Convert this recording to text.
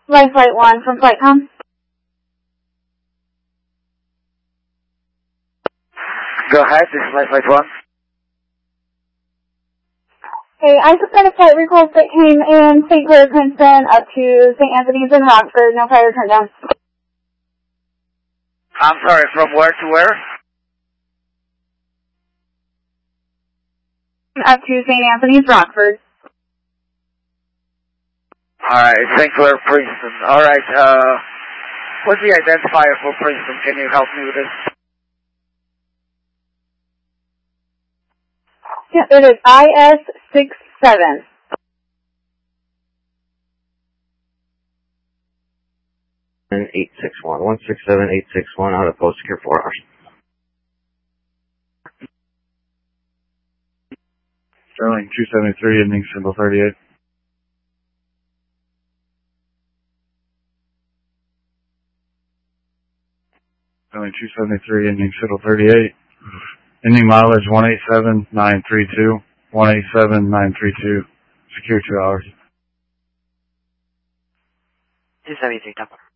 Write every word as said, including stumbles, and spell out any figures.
Life Flight one from FlightCom. Go ahead, this is Life Flight one. Hey, I just got a flight request that came in Saint Clair, Princeton, up to Saint Anthony's in Rockford. No prior turn down. I'm sorry, from where to where? Up to Saint Anthony's, Rockford. Alright, Saint Clair, Princeton. Alright, uh, what's the identifier for Princeton? Can you help me with this? Yeah, it is I S six seven. eight six one, one six seven eight six one, out of post secure four hours. Sterling two seventy-three, ending symbol thirty-eight. Sterling two seventy-three, ending symbol thirty-eight. Ending mileage one eight seven nine three two, one eight seven nine three two, secure two hours. two seventy-three, double.